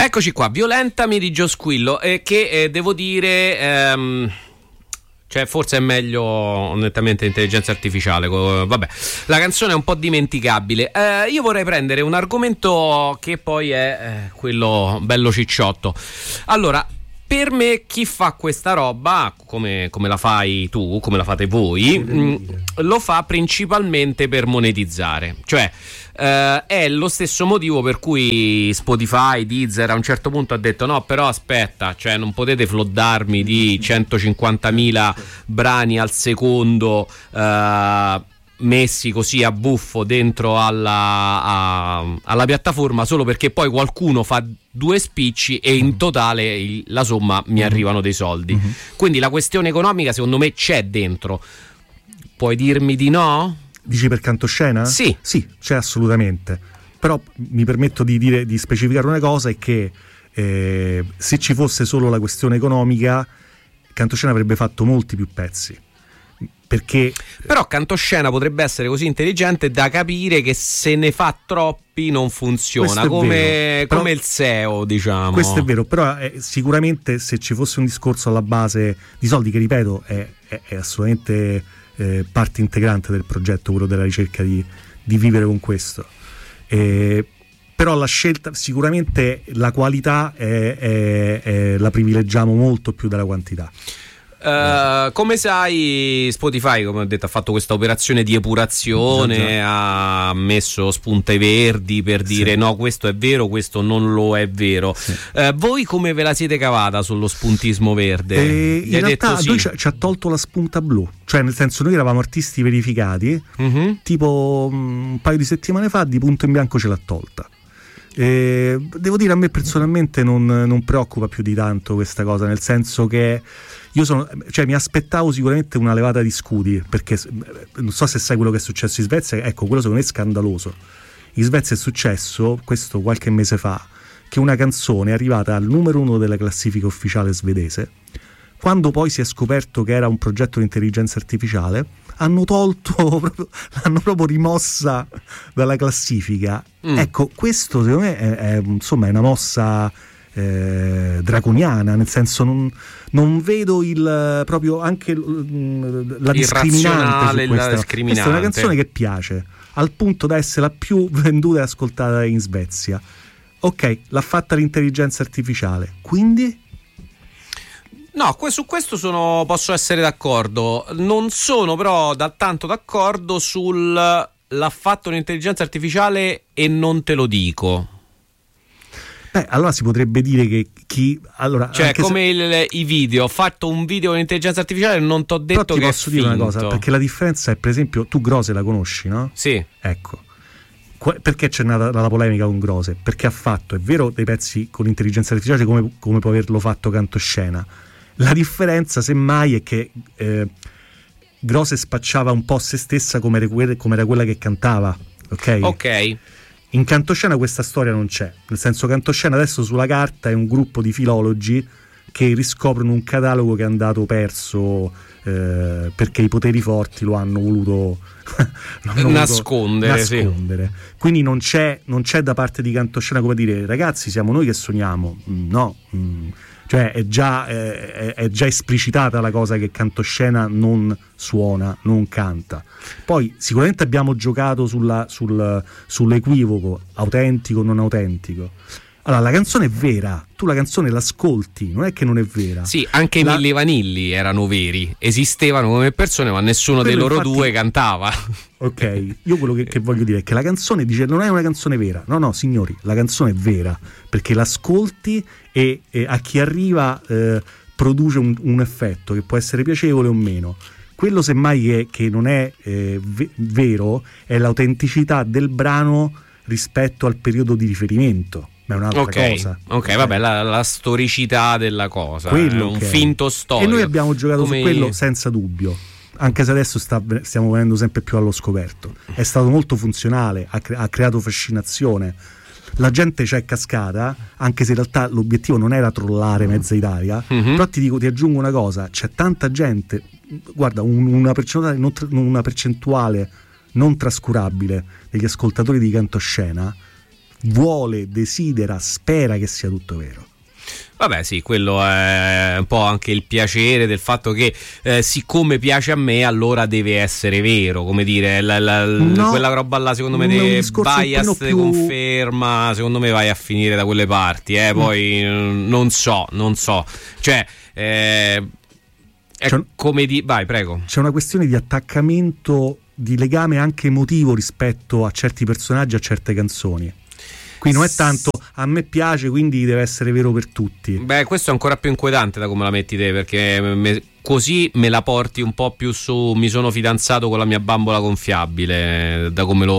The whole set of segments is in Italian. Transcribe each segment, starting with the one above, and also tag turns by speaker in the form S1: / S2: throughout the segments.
S1: Eccoci qua, Violentami di Gio Squillo, che devo dire... cioè forse è meglio nettamente intelligenza artificiale, vabbè, la canzone è un po' dimenticabile. Io vorrei prendere un argomento che poi è quello bello cicciotto. Allora, per me chi fa questa roba, come la fai tu, come la fate voi, lo fa principalmente per monetizzare. Cioè è lo stesso motivo per cui Spotify, Deezer a un certo punto ha detto no, però aspetta, cioè non potete floodarmi di 150.000 brani al secondo messi così a buffo dentro alla piattaforma solo perché poi qualcuno fa 2 spicci e in totale la somma mi arrivano dei soldi. Quindi la questione economica secondo me c'è dentro. Puoi dirmi di no?
S2: Dici per Cantoscena?
S1: Sì,
S2: c'è assolutamente. Però mi permetto di specificare una cosa, è che se ci fosse solo la questione economica, Cantoscena avrebbe fatto molti più pezzi. Perché
S1: però Cantoscena potrebbe essere così intelligente da capire che se ne fa troppi non funziona, come il SEO, diciamo.
S2: Questo è vero, però sicuramente se ci fosse un discorso alla base di soldi, che ripeto è assolutamente parte integrante del progetto, quello della ricerca di vivere con questo, però la scelta, sicuramente la qualità la privilegiamo molto più della quantità.
S1: Come sai, Spotify, come ho detto, ha fatto questa operazione di epurazione, ha messo spunte verdi per dire no, questo è vero, questo non lo è vero. Voi come ve la siete cavata sullo spuntismo verde?
S2: In realtà lui ci ha tolto la spunta blu, cioè nel senso noi eravamo artisti verificati, tipo un paio di settimane fa di punto in bianco ce l'ha tolta. Devo dire, a me personalmente non preoccupa più di tanto questa cosa, nel senso che mi aspettavo sicuramente una levata di scudi, perché non so se sai quello che è successo in Svezia. Ecco, quello secondo me è scandaloso. In Svezia è successo, questo qualche mese fa, che una canzone è arrivata al numero 1 della classifica ufficiale svedese. Quando poi si è scoperto che era un progetto di intelligenza artificiale, l'hanno proprio rimossa dalla classifica. Ecco, questo secondo me è una mossa draconiana, nel senso non vedo proprio anche la discriminante su questa. Questa è una canzone che piace al punto da essere la più venduta e ascoltata in Svezia. Ok, l'ha fatta l'intelligenza artificiale, quindi
S1: no, su questo posso essere d'accordo. Non sono però tanto d'accordo sul l'ha fatto un'intelligenza artificiale e non te lo dico.
S2: Allora si potrebbe dire che cioè
S1: come i video, ho fatto un video con intelligenza artificiale e non t'ho detto che
S2: posso dire una cosa, perché la differenza è, per esempio, tu Grose la conosci, no?
S1: Sì.
S2: Ecco, perché c'è nata la polemica con Grose? Perché ha fatto, è vero, dei pezzi con l'intelligenza artificiale come può averlo fatto Cantoscena. La differenza semmai è che Grose spacciava un po' se stessa come era quella che cantava, ok? In Cantoscena questa storia non c'è, nel senso, Cantoscena adesso sulla carta è un gruppo di filologi che riscoprono un catalogo che è andato perso perché i poteri forti lo hanno voluto nascondere. Sì. Quindi non c'è da parte di Cantoscena come dire ragazzi siamo noi che suoniamo, no. Cioè è già esplicitata la cosa che Cantoscena non suona, non canta. Poi sicuramente abbiamo giocato sull'equivoco autentico, non autentico. Allora, la canzone è vera, tu la canzone l'ascolti, non è che non è vera.
S1: Sì, anche i Milli Vanilli erano veri, esistevano come persone, ma nessuno dei loro due cantava.
S2: Ok, io quello che voglio dire è che la canzone dice non è una canzone vera. No, signori, la canzone è vera, perché l'ascolti e a chi arriva produce un effetto che può essere piacevole o meno. Quello semmai che non è vero è l'autenticità del brano rispetto al periodo di riferimento. Ma è un'altra cosa.
S1: Ok, vabbè, la storicità della cosa, un finto storico.
S2: E noi abbiamo giocato su quello senza dubbio, anche se adesso stiamo venendo sempre più allo scoperto. È stato molto funzionale, ha creato fascinazione. La gente c'è cascata, anche se in realtà l'obiettivo non era trollare mezza Italia. Però ti aggiungo una cosa, c'è tanta gente, guarda, una percentuale non trascurabile degli ascoltatori di Cantoscena vuole, desidera, spera che sia tutto vero.
S1: Vabbè, sì, quello è un po' anche il piacere del fatto che siccome piace a me, allora deve essere vero, come dire, quella roba là, secondo me, di bias più... conferma, secondo me vai a finire da quelle parti, poi non so, cioè come di... Vai, prego.
S2: C'è una questione di attaccamento, di legame anche emotivo rispetto a certi personaggi, a certe canzoni. Qui non è tanto a me piace, quindi deve essere vero per tutti.
S1: Beh, questo è ancora più inquietante da come la metti te, perché così me la porti un po' più su mi sono fidanzato con la mia bambola gonfiabile, da come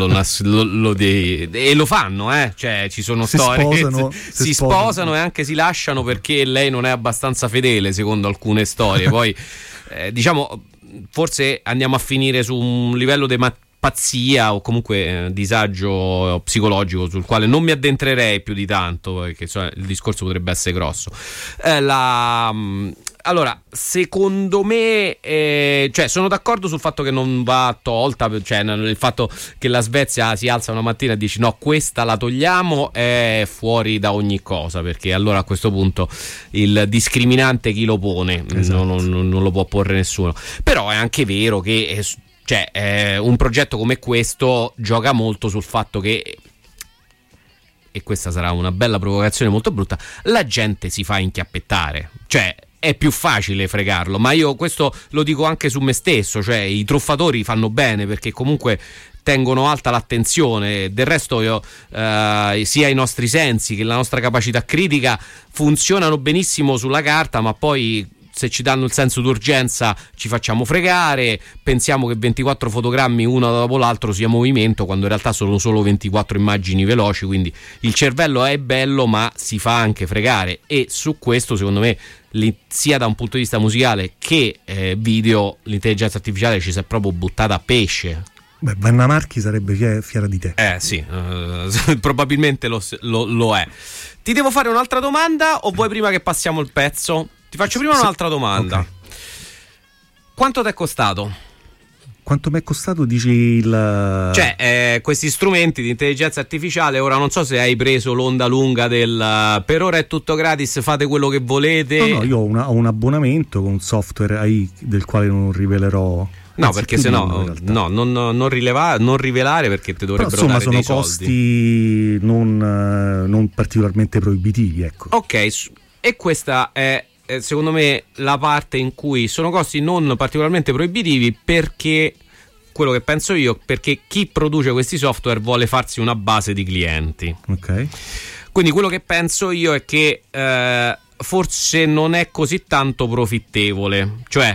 S1: e lo fanno, cioè ci sono storie si sposano e anche si lasciano perché lei non è abbastanza fedele secondo alcune storie. Poi diciamo forse andiamo a finire su un livello di pazzia o comunque disagio psicologico sul quale non mi addentrerei più di tanto, perché il discorso potrebbe essere grosso. Allora, secondo me cioè sono d'accordo sul fatto che non va tolta, cioè il fatto che la Svezia si alza una mattina e dici no, questa la togliamo, è fuori da ogni cosa, perché allora a questo punto il discriminante chi lo pone? Esatto. Non lo può porre nessuno. Però è anche vero che un progetto come questo gioca molto sul fatto che, e questa sarà una bella provocazione molto brutta, la gente si fa inchiappettare, cioè è più facile fregarlo, ma io questo lo dico anche su me stesso, cioè i truffatori fanno bene perché comunque tengono alta l'attenzione, del resto sia i nostri sensi che la nostra capacità critica funzionano benissimo sulla carta, ma poi se ci danno il senso d'urgenza ci facciamo fregare, pensiamo che 24 fotogrammi uno dopo l'altro sia movimento, quando in realtà sono solo 24 immagini veloci, quindi il cervello è bello ma si fa anche fregare, e su questo secondo me sia da un punto di vista musicale che video l'intelligenza artificiale ci si è proprio buttata a pesce.
S2: Beh, Vanna Marchi sarebbe fiera di te.
S1: Sì, probabilmente lo è. Ti devo fare un'altra domanda o vuoi prima che passiamo il pezzo? Ti faccio prima un'altra domanda. Okay. Quanto ti è costato?
S2: Quanto mi è costato, dici
S1: Cioè, questi strumenti di intelligenza artificiale, ora non so se hai preso l'onda lunga del per ora è tutto gratis, fate quello che volete.
S2: No, io ho un abbonamento con un software AI del quale non rivelerò.
S1: No, perché sennò non rivelare, perché ti dovrebbero dare dei soldi.
S2: Sono costi non particolarmente proibitivi, ecco.
S1: Ok, e questa è secondo me la parte in cui sono costi non particolarmente proibitivi, perché quello che penso io, perché chi produce questi software vuole farsi una base di clienti.
S2: Ok.
S1: Quindi quello che penso io è che forse non è così tanto profittevole, cioè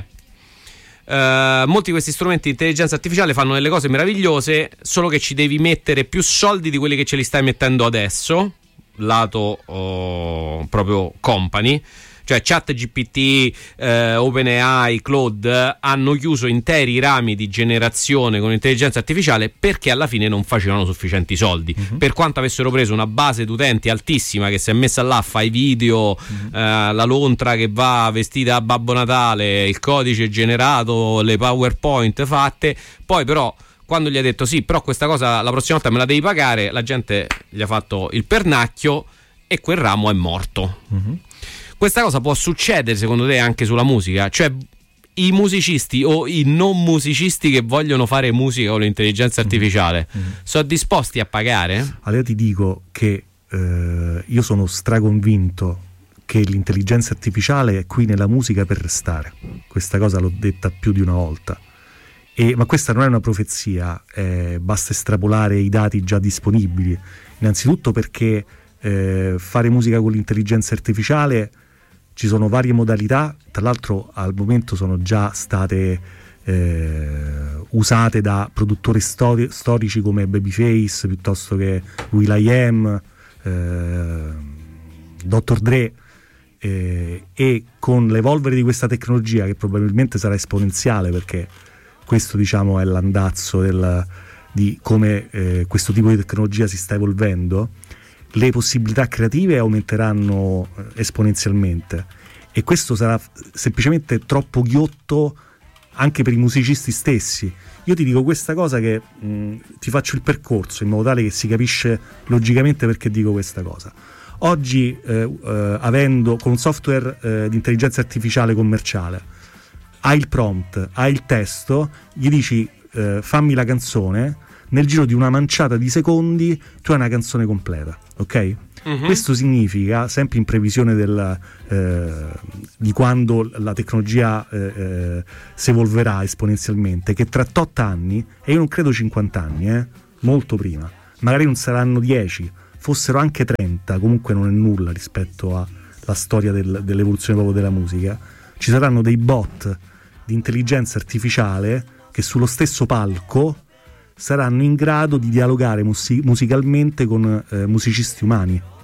S1: molti di questi strumenti di intelligenza artificiale fanno delle cose meravigliose, solo che ci devi mettere più soldi di quelli che ce li stai mettendo adesso, lato proprio company. Cioè ChatGPT, OpenAI, Claude hanno chiuso interi rami di generazione con intelligenza artificiale perché alla fine non facevano sufficienti soldi. Per quanto avessero preso una base d'utenti altissima che si è messa là, fa i video, la lontra che va vestita a Babbo Natale, il codice generato, le PowerPoint fatte, poi però quando gli ha detto sì, però questa cosa la prossima volta me la devi pagare, la gente gli ha fatto il pernacchio e quel ramo è morto. Questa cosa può succedere secondo te anche sulla musica? Cioè i musicisti o i non musicisti che vogliono fare musica con l'intelligenza artificiale sono disposti a pagare?
S2: Allora ti dico che io sono straconvinto che l'intelligenza artificiale è qui nella musica per restare. Questa cosa l'ho detta più di una volta. Ma questa non è una profezia, basta estrapolare i dati già disponibili. Innanzitutto perché fare musica con l'intelligenza artificiale ci sono varie modalità, tra l'altro al momento sono già state usate da produttori storici come Babyface, piuttosto che will.i.am, Dr. Dre, e con l'evolvere di questa tecnologia, che probabilmente sarà esponenziale, perché questo diciamo è l'andazzo di come questo tipo di tecnologia si sta evolvendo, le possibilità creative aumenteranno esponenzialmente, e questo sarà semplicemente troppo ghiotto anche per i musicisti stessi. Io ti dico questa cosa che ti faccio il percorso in modo tale che si capisce logicamente perché dico questa cosa. Oggi avendo con un software di intelligenza artificiale commerciale, hai il prompt, hai il testo, gli dici fammi la canzone, nel giro di una manciata di secondi tu hai una canzone completa, ok? Questo significa, sempre in previsione di quando la tecnologia si evolverà esponenzialmente, che tra 8 anni, e io non credo 50 anni, molto prima, magari non saranno 10, fossero anche 30, comunque non è nulla rispetto alla storia dell'evoluzione proprio della musica, ci saranno dei bot di intelligenza artificiale che sullo stesso palco saranno in grado di dialogare musicalmente con musicisti umani.